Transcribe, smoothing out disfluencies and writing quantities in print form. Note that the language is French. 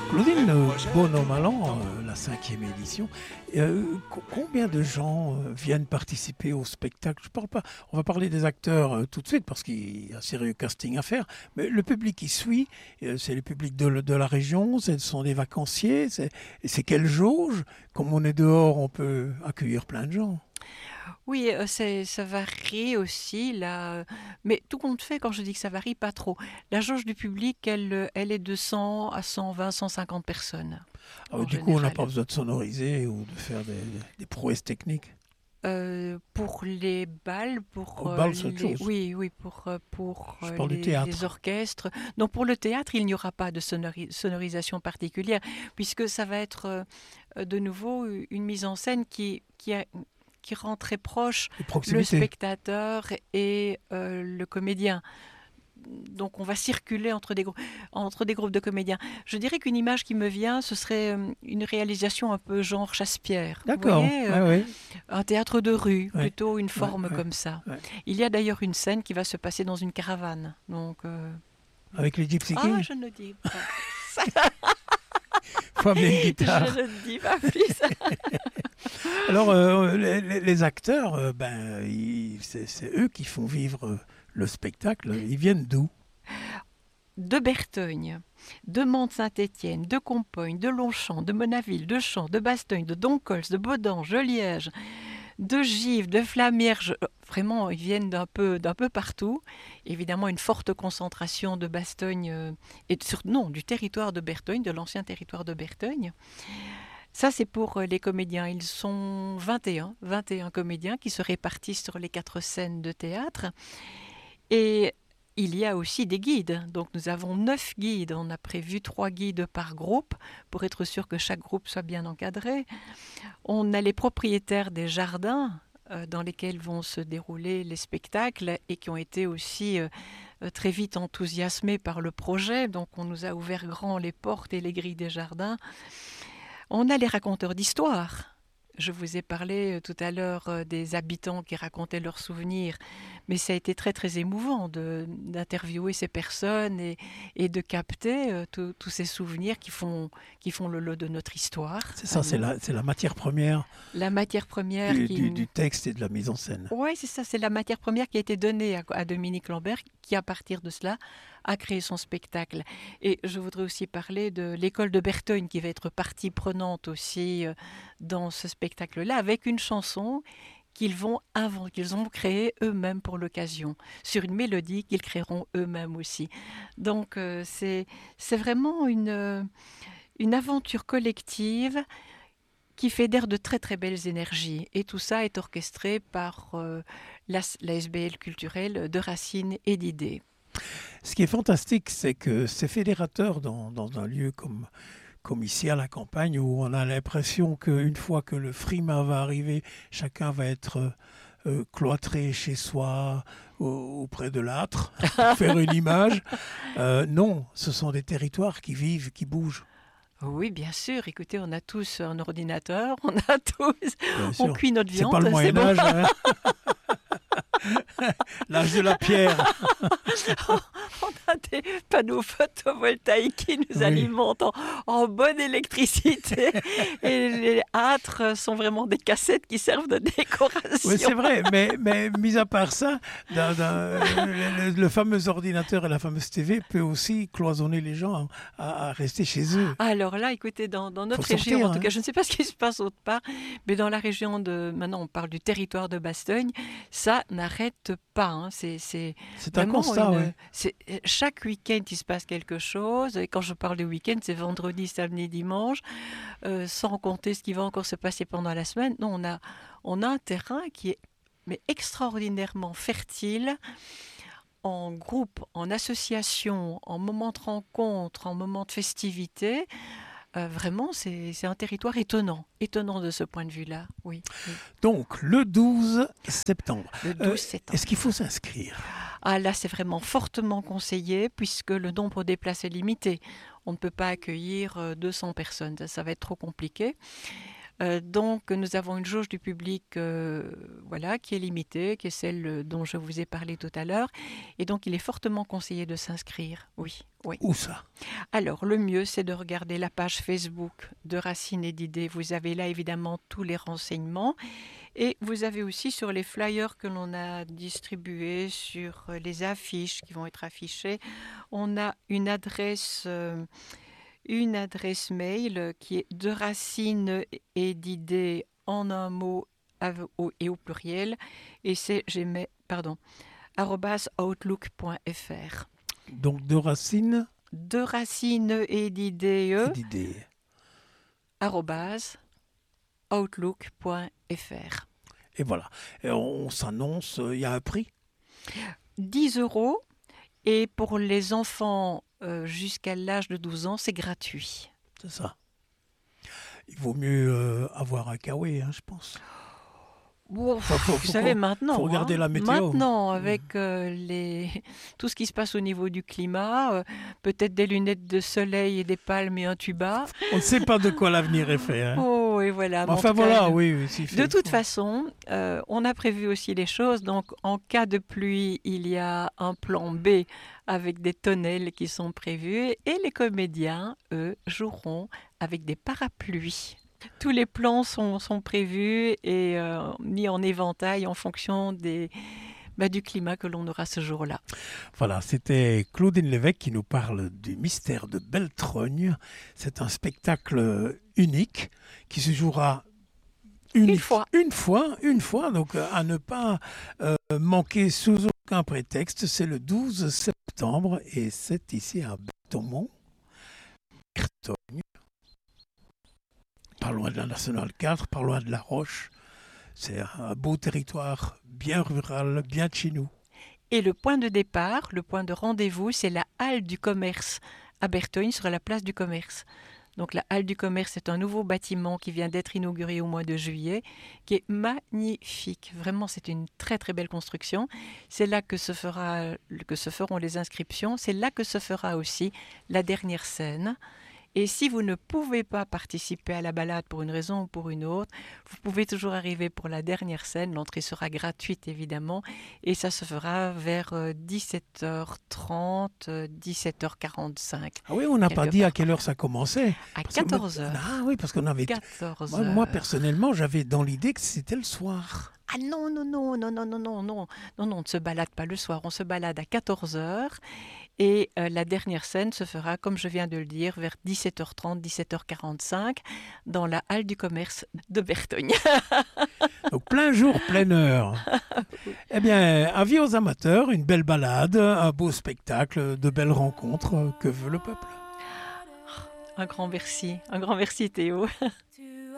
Claudine, bon an, mal an, la 5e édition. Combien de gens viennent participer au spectacle? Je parle pas. On va parler des acteurs tout de suite parce qu'il y a un sérieux casting à faire. Mais le public qui suit, c'est le public de la région, ce sont des vacanciers. C'est quelle jauge? Comme on est dehors, on peut accueillir plein de gens. Oui, ça varie aussi là, mais tout compte fait, quand je dis que ça varie, pas trop. La jauge du public, elle est de 100 à 120, 150 personnes en Du coup, on n'a général. pas besoin de sonoriser ou de faire des prouesses techniques. Pour les balles, Au bal, c'est autre chose. oui, oui, Je parle du les théâtre. orchestres. Non, pour le théâtre, il n'y aura pas de sonorisation particulière, puisque ça va être de nouveau une mise en scène qui rend très proche De le proximité. spectateur et le comédien. Donc on va circuler entre des groupes de comédiens. Je dirais qu'une image qui me vient, ce serait une réalisation un peu genre Chasse-Pierre. Vous D'accord. voyez, Ouais, ouais. un théâtre de rue, Ouais. plutôt une Ouais, forme ouais, comme ça. ouais. Il y a d'ailleurs une scène qui va se passer dans une caravane. Donc, Avec les Gypsy Kings, je ne dis pas. faut amener une guitare. Je ne dis pas plus. Alors, les acteurs, c'est eux qui font vivre le spectacle. Ils viennent d'où? De Bertogne, de Mantes-Saint-Étienne, de Compogne, de Longchamp, de Monaville, de Champs, de Bastogne, de Doncols, de Bodange, de Liège, de Givre, de Flamierge. Vraiment, ils viennent d'un peu partout. Évidemment, une forte concentration de Bastogne non, du territoire de Bertogne, de l'ancien territoire de Bertogne. Ça, c'est pour les comédiens. Ils sont 21 comédiens qui se répartissent sur les 4 scènes de théâtre. Et il y a aussi des guides. Donc nous avons 9 guides. On a prévu 3 guides par groupe pour être sûr que chaque groupe soit bien encadré. On a les propriétaires des jardins dans lesquels vont se dérouler les spectacles et qui ont été aussi très vite enthousiasmés par le projet. Donc on nous a ouvert grand les portes et les grilles des jardins. On a les raconteurs d'histoires. Je vous ai parlé tout à l'heure des habitants qui racontaient leurs souvenirs, mais ça a été très très émouvant d'interviewer ces personnes et de capter tous ces souvenirs qui font le lot de notre histoire. C'est ça, c'est la matière première La matière première du texte et de la mise en scène. Oui, c'est ça, c'est la matière première qui a été donnée à Dominique Lambert, qui à partir de cela a créé son spectacle. Et je voudrais aussi parler de l'école de Bertogne qui va être partie prenante aussi dans ce spectacle-là, avec une chanson qu'ils ont créée eux-mêmes pour l'occasion, sur une mélodie qu'ils créeront eux-mêmes aussi. Donc c'est vraiment une aventure collective qui fédère de très très belles énergies. Et tout ça est orchestré par la SBL culturelle de Racine et d'Idées. Ce qui est fantastique, c'est que c'est fédérateur dans un lieu comme ici à la campagne, où on a l'impression qu'une fois que le frima va arriver, chacun va être cloîtré chez soi, auprès de l'âtre, pour faire une image. Non, ce sont des territoires qui vivent, qui bougent. Oui, bien sûr. Écoutez, on a tous un ordinateur, on cuit notre C'est viande. pas le Moyen-Âge, bon. hein. L'âge de la pierre. On a des panneaux photovoltaïques qui nous alimentent en bonne électricité. Et les âtres sont vraiment des cassettes qui servent de décoration. Oui, c'est vrai, mais mis à part ça, le fameux ordinateur et la fameuse TV peut aussi cloisonner les gens à rester chez eux. Alors là, écoutez, dans notre région, sortir, en tout cas, je ne sais pas ce qui se passe autre part, mais dans la région maintenant on parle du territoire de Bastogne, ça n'arrête pas. Hein. C'est un constat, chaque week-end, il se passe quelque chose. Et quand je parle de week-end, c'est vendredi, samedi, dimanche, sans compter ce qui va encore se passer pendant la semaine. Non, on a un terrain qui est extraordinairement fertile, en groupe, en association, en moment de rencontre, en moment de festivité. Vraiment, c'est un territoire étonnant de ce point de vue-là, oui. Donc, le 12 septembre. Le 12 septembre. Est-ce qu'il faut s'inscrire? Ah là, c'est vraiment fortement conseillé puisque le nombre des places est limité. On ne peut pas accueillir 200 personnes, ça va être trop compliqué. Donc nous avons une jauge du public qui est limitée, qui est celle dont je vous ai parlé tout à l'heure. Et donc il est fortement conseillé de s'inscrire. Oui. Où ça? Alors le mieux, c'est de regarder la page Facebook de Racines et d'idées. Vous avez là évidemment tous les renseignements. Et vous avez aussi sur les flyers que l'on a distribués, sur les affiches qui vont être affichées, on a une adresse mail qui est de Racines et d'idées en un mot et au pluriel, et c'est @outlook.fr. Donc de Racines et d'idées @outlook.fr. Et voilà. Et on s'annonce, il y a un prix? 10 €. Et pour les enfants jusqu'à l'âge de 12 ans, c'est gratuit. C'est ça. Il vaut mieux avoir un kawaii, je pense. Vous savez, maintenant, faut regarder la météo. Maintenant, avec tout ce qui se passe au niveau du climat, peut-être des lunettes de soleil et des palmes et un tuba. On ne sait pas de quoi l'avenir est fait. Oh, et voilà. Enfin voilà, oui. De toute façon, on a prévu aussi les choses. Donc, en cas de pluie, il y a un plan B avec des tonnelles qui sont prévus. Et les comédiens, eux, joueront avec des parapluies. Tous les plans sont prévus et mis en éventail en fonction du climat que l'on aura ce jour-là. Voilà, c'était Claudine Lévesque qui nous parle du mystère de Belletrogne. C'est un spectacle unique qui se jouera une fois. Donc à ne pas manquer sous aucun prétexte. C'est le 12 septembre et c'est ici à Berthomont. Pas loin de la Nationale 4, pas loin de La Roche. C'est un beau territoire, bien rural, bien de chez nous. Et le point de départ, le point de rendez-vous, c'est la Halle du Commerce à Berthogne, sur la place du Commerce. Donc la Halle du Commerce est un nouveau bâtiment qui vient d'être inauguré au mois de juillet, qui est magnifique. Vraiment, c'est une très très belle construction. C'est là que se feront les inscriptions. C'est là que se fera aussi la dernière scène. Et si vous ne pouvez pas participer à la balade pour une raison ou pour une autre, vous pouvez toujours arriver pour la dernière scène. L'entrée sera gratuite, évidemment. Et ça se fera vers 17h30, 17h45. Ah oui, on n'a pas dit à quelle heure ça commençait. À 14h. Ah oui, parce qu'on avait... 14h. Moi, personnellement, j'avais dans l'idée que c'était le soir. Ah non, on ne se balade pas le soir, on se balade à 14h et la dernière scène se fera, comme je viens de le dire, vers 17h30, 17h45 dans la Halle du Commerce de Berthogne. Donc plein jour, pleine heure. Eh bien, avis aux amateurs, une belle balade, un beau spectacle, de belles rencontres, que veut le peuple. Un grand merci Théo.